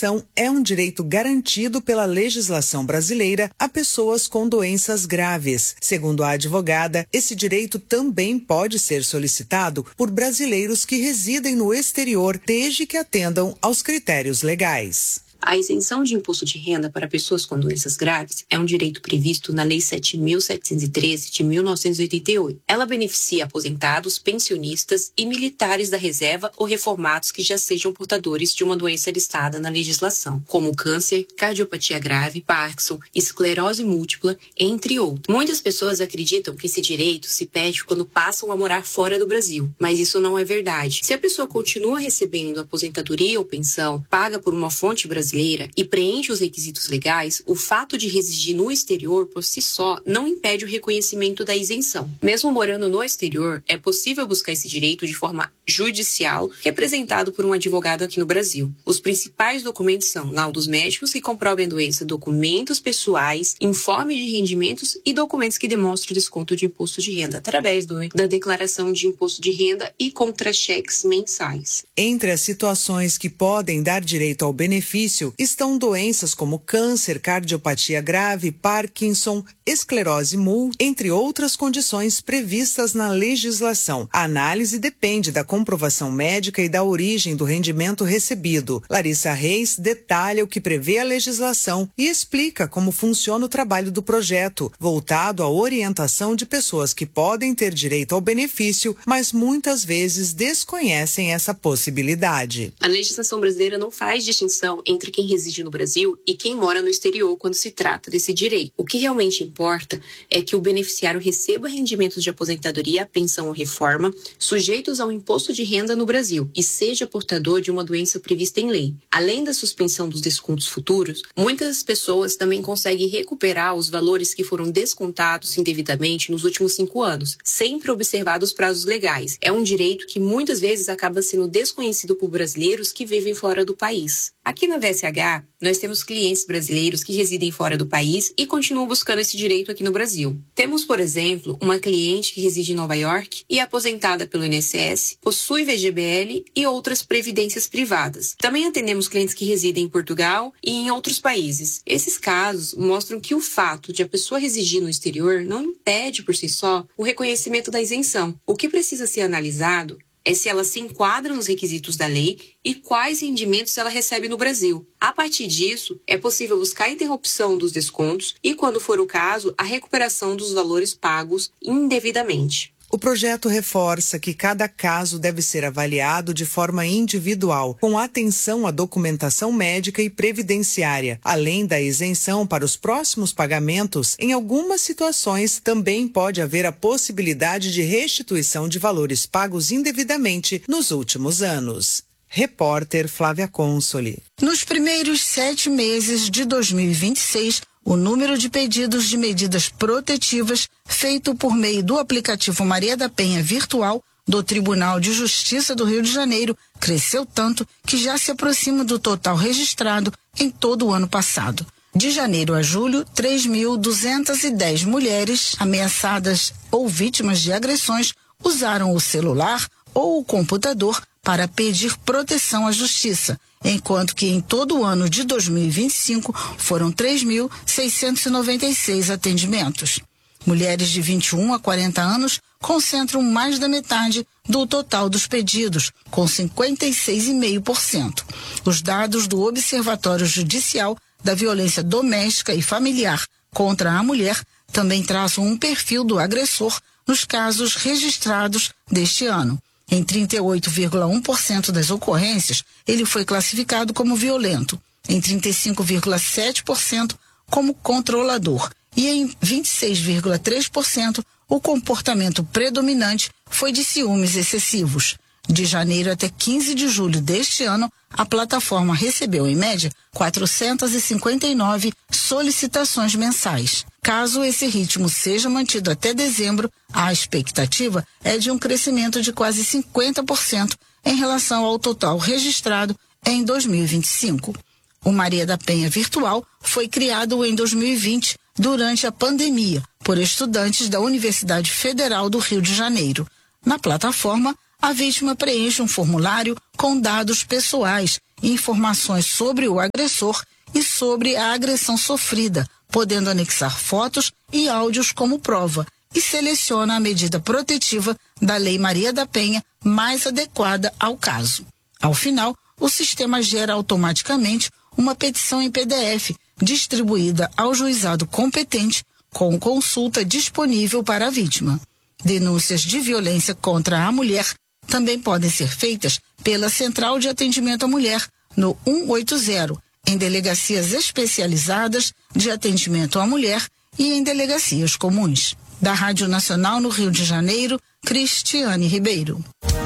legislação é um direito garantido pela legislação brasileira a pessoas com doenças graves. Segundo a advogada, esse direito também pode ser solicitado por brasileiros que residem no exterior, desde que atendam aos critérios legais. A isenção de imposto de renda para pessoas com doenças graves é um direito previsto na Lei 7.713 de 1988. Ela beneficia aposentados, pensionistas e militares da reserva ou reformados que já sejam portadores de uma doença listada na legislação, como câncer, cardiopatia grave, Parkinson, esclerose múltipla, entre outros. Muitas pessoas acreditam que esse direito se perde quando passam a morar fora do Brasil, mas isso não é verdade. Se a pessoa continua recebendo aposentadoria ou pensão paga por uma fonte brasileira e preenche os requisitos legais, o fato de residir no exterior por si só não impede o reconhecimento da isenção. Mesmo morando no exterior, é possível buscar esse direito de forma judicial, representado por um advogado aqui no Brasil. Os principais documentos são laudos médicos que comprovem a doença, documentos pessoais, informe de rendimentos e documentos que demonstram o desconto de imposto de renda através da declaração de imposto de renda e contra-cheques mensais. Entre as situações que podem dar direito ao benefício estão doenças como câncer, cardiopatia grave, Parkinson, esclerose múltipla, entre outras condições previstas na legislação. A análise depende da comprovação médica e da origem do rendimento recebido. Larissa Reis detalha o que prevê a legislação e explica como funciona o trabalho do projeto, voltado à orientação de pessoas que podem ter direito ao benefício, mas muitas vezes desconhecem essa possibilidade. A legislação brasileira não faz distinção entre quem reside no Brasil e quem mora no exterior quando se trata desse direito. O que realmente importa é que o beneficiário receba rendimentos de aposentadoria, pensão ou reforma, sujeitos ao imposto de renda no Brasil e seja portador de uma doença prevista em lei. Além da suspensão dos descontos futuros, muitas pessoas também conseguem recuperar os valores que foram descontados indevidamente nos últimos 5 anos, sempre observados os prazos legais. É um direito que muitas vezes acaba sendo desconhecido por brasileiros que vivem fora do país. Aqui na VSH, nós temos clientes brasileiros que residem fora do país e continuam buscando esse direito aqui no Brasil. Temos, por exemplo, uma cliente que reside em Nova York e é aposentada pelo INSS, possui VGBL e outras previdências privadas. Também atendemos clientes que residem em Portugal e em outros países. Esses casos mostram que o fato de a pessoa residir no exterior não impede por si só o reconhecimento da isenção. O que precisa ser analisado é se ela se enquadra nos requisitos da lei e quais rendimentos ela recebe no Brasil. A partir disso, é possível buscar a interrupção dos descontos e, quando for o caso, a recuperação dos valores pagos indevidamente. O projeto reforça que cada caso deve ser avaliado de forma individual, com atenção à documentação médica e previdenciária. Além da isenção para os próximos pagamentos, em algumas situações também pode haver a possibilidade de restituição de valores pagos indevidamente nos últimos anos. Repórter Flávia Consoli. Nos primeiros 7 meses de 2026, o número de pedidos de medidas protetivas feito por meio do aplicativo Maria da Penha Virtual do Tribunal de Justiça do Rio de Janeiro cresceu tanto que já se aproxima do total registrado em todo o ano passado. De janeiro a julho, 3.210 mulheres ameaçadas ou vítimas de agressões usaram o celular ou o computador para pedir proteção à justiça, enquanto que em todo o ano de 2025 foram 3.696 atendimentos. Mulheres de 21 a 40 anos concentram mais da metade do total dos pedidos, com 56,5%. Os dados do Observatório Judicial da Violência Doméstica e Familiar contra a Mulher também traçam um perfil do agressor nos casos registrados deste ano. Em 38,1% das ocorrências, ele foi classificado como violento, em 35,7% como controlador e em 26,3% o comportamento predominante foi de ciúmes excessivos. De janeiro até 15 de julho deste ano, a plataforma recebeu, em média, 459 solicitações mensais. Caso esse ritmo seja mantido até dezembro, a expectativa é de um crescimento de quase 50% em relação ao total registrado em 2025. O Maria da Penha Virtual foi criado em 2020, durante a pandemia, por estudantes da Universidade Federal do Rio de Janeiro. Na plataforma, a vítima preenche um formulário com dados pessoais informações sobre o agressor e sobre a agressão sofrida, podendo anexar fotos e áudios como prova, e seleciona a medida protetiva da Lei Maria da Penha mais adequada ao caso. Ao final, o sistema gera automaticamente uma petição em PDF, distribuída ao juizado competente, com consulta disponível para a vítima. Denúncias de violência contra a mulher também podem ser feitas pela Central de Atendimento à Mulher, no 180, em delegacias especializadas de atendimento à mulher e em delegacias comuns. Da Rádio Nacional no Rio de Janeiro, Cristiane Ribeiro.